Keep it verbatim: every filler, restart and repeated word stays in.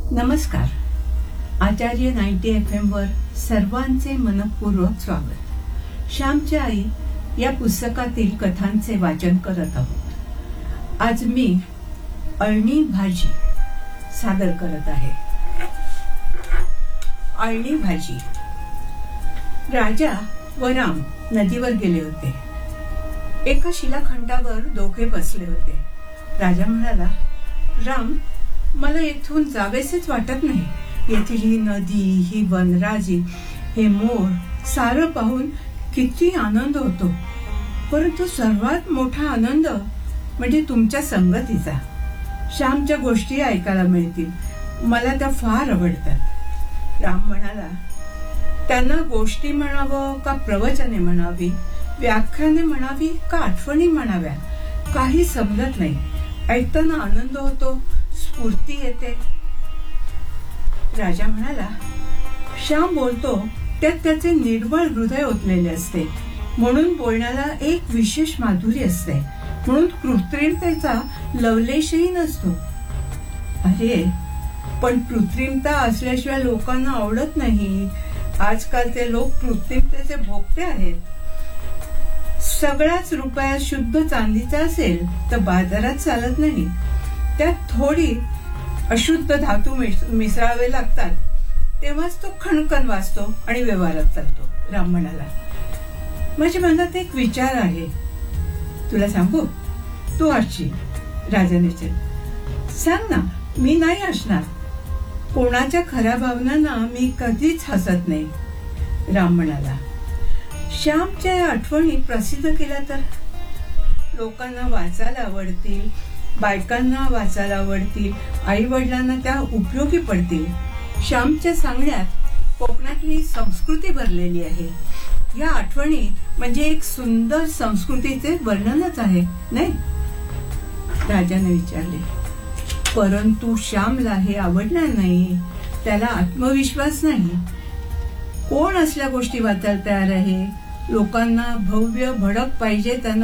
नमस्कार. आचार्य ninety F M वर सर्वांचे मनपूर्वक स्वागत. श्यामची आई या पुस्तकातील कथांचे वाचन करत आहोत. आज मी अळणी भाजी सादर करत आहे. अळणी भाजी. राजा व राम नदीवर गेले होते. एका शिलाखंडावर दोघे बसले होते. राजा म्हणाला, राम, मला येथून जावेसेच वाटत नाही. येथील ही नदी, ही वनराजी, हे मोर सारं पाहून किती आनंद होतो. परंतु सर्वात मोठा आनंद म्हणजे तुमच्या संगतीचा. श्यामच्या गोष्टी ऐकायला मिळतील. मला त्या फार आवडतात. राम म्हणाला, त्यांना गोष्टी म्हणावं का प्रवचने म्हणावी, व्याख्याने म्हणावी का आठवणी म्हणाव्या, काही समजत नाही. ऐकताना आनंद होतो, स्फूर्ती येते. राजा म्हणाला, श्याम बोलतो त्यात त्याचे निर्मळ हृदय ओतलेले असते, म्हणून बोलण्याला एक विशेष माधुरी असते, म्हणून कृत्रिमतेचा लवलेशही नसतो. अरे, पण कृत्रिमता असल्याशिवाय लोकांना आवडत नाही. आजकालचे लोक कृत्रिमतेचे भोगते आहेत. सगळ्याच रुपया शुद्ध चांदीचा असेल तर बाजारात चालत नाही. त्यात थोडी अशुद्ध धातू मिसळावे लागतात, तेव्हाच तो खणखण वाजतो आणि व्यवहारात चालतो. राम म्हणाला, माझ्या मनात एक विचार आहे, तुला सांगू? तू हसशील. राजाने सांग ना. मी नाही हसणार. कोणाच्या खऱ्या भावनांना मी कधीच हसत नाही. राम म्हणाला, श्यामच्या आठवणी प्रसिद्ध केल्या तर लोकांना वाचायला आवडतील, बायकांना वाचायला आवडतील, आई वडिलांना त्या उपयोगी पडतील. श्यामच्या सांगण्यात कोकणातली संस्कृती भरलेली आहे. या आठवणी म्हणजे एक सुंदर संस्कृतीचे वर्णनच आहे, नाही? राजाने विचारले. परंतु श्यामला हे आवडणार नाही. त्याला आत्मविश्वास नाही. कोण असल्या गोष्टी वाचायला तयार आहे? लोकांना भव्य भडक पाहिजे, त्यांना